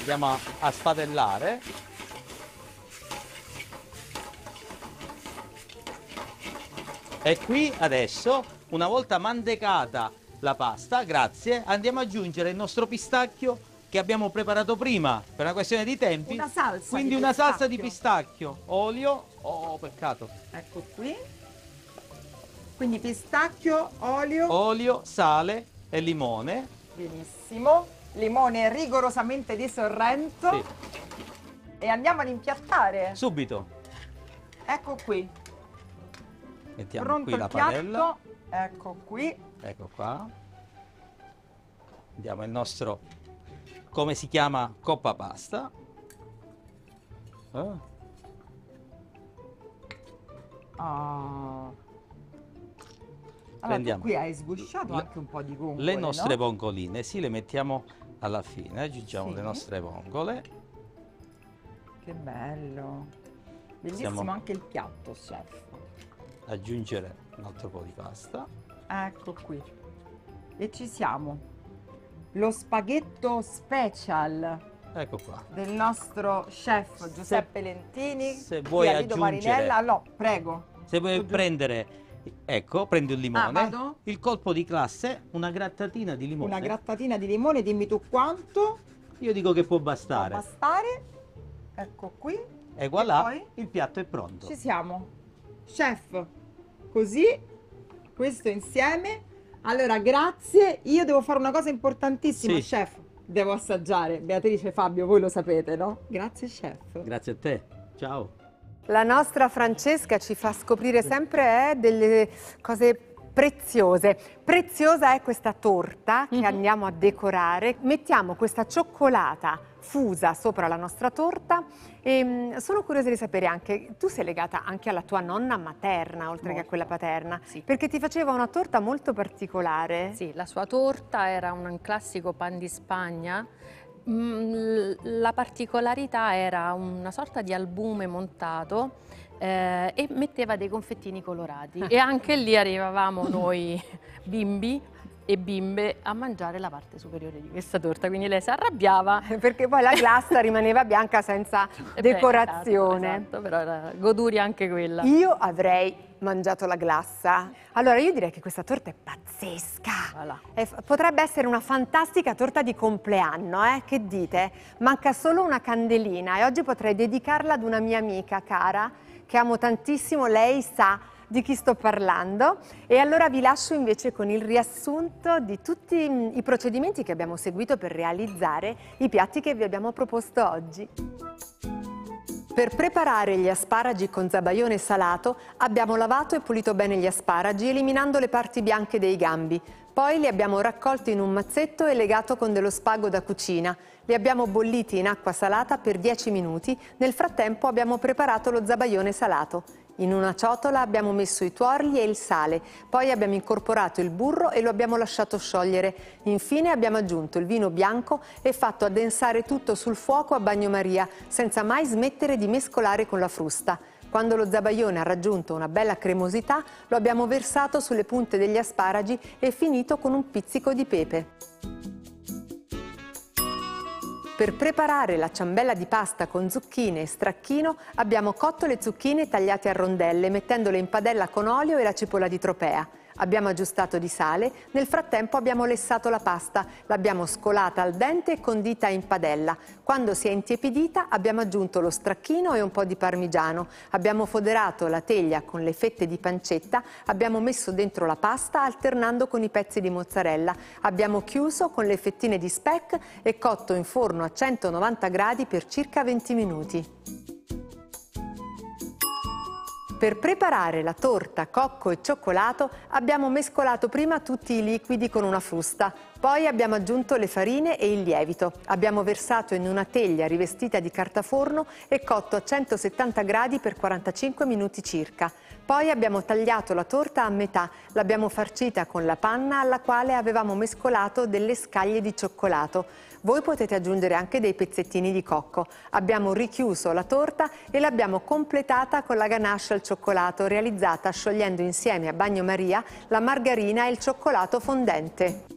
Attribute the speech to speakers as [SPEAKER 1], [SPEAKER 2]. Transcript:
[SPEAKER 1] Andiamo a spadellare. E qui adesso, una volta mantecata la pasta, grazie, andiamo ad aggiungere il nostro pistacchio che abbiamo preparato prima per una questione di tempi.
[SPEAKER 2] Una salsa.
[SPEAKER 1] Quindi una salsa di pistacchio, olio, oh peccato.
[SPEAKER 2] Ecco qui. Quindi pistacchio,
[SPEAKER 1] Olio, sale e limone.
[SPEAKER 2] Benissimo. Limone rigorosamente di Sorrento.
[SPEAKER 1] Sì.
[SPEAKER 2] E andiamo ad impiattare.
[SPEAKER 1] Subito.
[SPEAKER 2] Ecco qui.
[SPEAKER 1] Mettiamo
[SPEAKER 2] Pronto
[SPEAKER 1] qui
[SPEAKER 2] il
[SPEAKER 1] la
[SPEAKER 2] piatto.
[SPEAKER 1] padella.
[SPEAKER 2] Ecco qui.
[SPEAKER 1] Ecco qua. Andiamo il nostro, come si chiama, coppa pasta.
[SPEAKER 2] Ah. Allora,
[SPEAKER 1] Prendiamo
[SPEAKER 2] tu qui hai sgusciato anche un po' di vongole,
[SPEAKER 1] le nostre
[SPEAKER 2] no?
[SPEAKER 1] vongoline, sì, le mettiamo alla fine, aggiungiamo
[SPEAKER 2] Sì.
[SPEAKER 1] le nostre vongole.
[SPEAKER 2] Che bello. Bellissimo
[SPEAKER 1] Siamo-
[SPEAKER 2] anche il piatto, chef.
[SPEAKER 1] Aggiungere un altro po' di pasta.
[SPEAKER 2] Ecco qui. E ci siamo. Lo spaghetto special
[SPEAKER 1] Ecco qua.
[SPEAKER 2] del nostro chef Giuseppe Lentini.
[SPEAKER 1] se vuoi
[SPEAKER 2] qui a Lido
[SPEAKER 1] aggiungere-
[SPEAKER 2] Marinella. No, prego.
[SPEAKER 1] Se vuoi prendere, ecco, prendi un limone,
[SPEAKER 2] vado?
[SPEAKER 1] il colpo di classe, una grattatina di limone.
[SPEAKER 2] Una grattatina di limone, dimmi tu quanto
[SPEAKER 1] Io dico che può
[SPEAKER 2] può
[SPEAKER 1] bastare.
[SPEAKER 2] bastare. Ecco qui.
[SPEAKER 1] E voilà,
[SPEAKER 2] E poi?
[SPEAKER 1] il piatto è pronto.
[SPEAKER 2] Ci siamo. Chef, così, questo insieme. Allora, grazie. Io devo fare una cosa importantissima,
[SPEAKER 1] Sì.
[SPEAKER 2] chef. Devo assaggiare. Beatrice, Fabio, voi lo sapete, no? Grazie, chef.
[SPEAKER 1] Grazie a te. Ciao.
[SPEAKER 3] La nostra Francesca ci fa scoprire sempre delle cose preziose. Preziosa è questa torta che andiamo a decorare. Mettiamo questa cioccolata fusa sopra la nostra torta e sono curiosa di sapere anche, tu sei legata anche alla tua nonna materna oltre che a quella paterna,
[SPEAKER 4] Sì.
[SPEAKER 3] perché ti faceva una torta molto particolare.
[SPEAKER 4] Sì, la sua torta era un classico pan di Spagna. La particolarità era una sorta di albume montato e metteva dei confettini colorati e anche lì arrivavamo noi bimbi e bimbe a mangiare la parte superiore di questa torta, quindi lei si arrabbiava.
[SPEAKER 3] Perché poi la glassa rimaneva bianca senza decorazione.
[SPEAKER 4] Esatto, però era goduria anche quella.
[SPEAKER 3] Io avrei mangiato la glassa. Allora io direi che questa torta è pazzesca.
[SPEAKER 4] Voilà.
[SPEAKER 3] Potrebbe essere una fantastica torta di compleanno, Che dite? Manca solo una candelina e oggi potrei dedicarla ad una mia amica cara che amo tantissimo, lei sa di chi sto parlando. E allora vi lascio invece con il riassunto di tutti i procedimenti che abbiamo seguito per realizzare i piatti che vi abbiamo proposto oggi. Per preparare gli asparagi con zabaione salato abbiamo lavato e pulito bene gli asparagi eliminando le parti bianche dei gambi. Poi li abbiamo raccolti in un mazzetto e legato con dello spago da cucina. Li abbiamo bolliti in acqua salata per 10 minuti. Nel frattempo abbiamo preparato lo zabaione salato. In una ciotola abbiamo messo i tuorli e il sale, poi abbiamo incorporato il burro e lo abbiamo lasciato sciogliere. Infine abbiamo aggiunto il vino bianco e fatto addensare tutto sul fuoco a bagnomaria, senza mai smettere di mescolare con la frusta. Quando lo zabaione ha raggiunto una bella cremosità, lo abbiamo versato sulle punte degli asparagi e finito con un pizzico di pepe. Per preparare la ciambella di pasta con zucchine e stracchino abbiamo cotto le zucchine tagliate a rondelle mettendole in padella con olio e la cipolla di tropea. Abbiamo aggiustato di sale, nel frattempo abbiamo lessato la pasta, l'abbiamo scolata al dente e condita in padella. Quando si è intiepidita abbiamo aggiunto lo stracchino e un po' di parmigiano. Abbiamo foderato la teglia con le fette di pancetta, abbiamo messo dentro la pasta alternando con i pezzi di mozzarella. Abbiamo chiuso con le fettine di speck e cotto in forno a 190 gradi per circa 20 minuti. Per preparare la torta cocco e cioccolato abbiamo mescolato prima tutti i liquidi con una frusta, poi abbiamo aggiunto le farine e il lievito. Abbiamo versato in una teglia rivestita di cartaforno e cotto a 170 gradi per 45 minuti circa. Poi abbiamo tagliato la torta a metà, l'abbiamo farcita con la panna alla quale avevamo mescolato delle scaglie di cioccolato. Voi potete aggiungere anche dei pezzettini di cocco. Abbiamo richiuso la torta e l'abbiamo completata con la ganache al cioccolato realizzata sciogliendo insieme a bagnomaria la margarina e il cioccolato fondente.